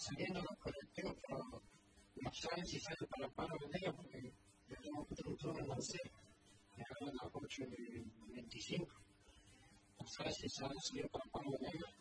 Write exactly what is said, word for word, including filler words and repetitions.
saliendo los colectivos, pero no saben si sale para el paro de día, porque yo tengo un turno en las seis, me hagan a las ocho y veinticinco. No saben si sale para el paro de día.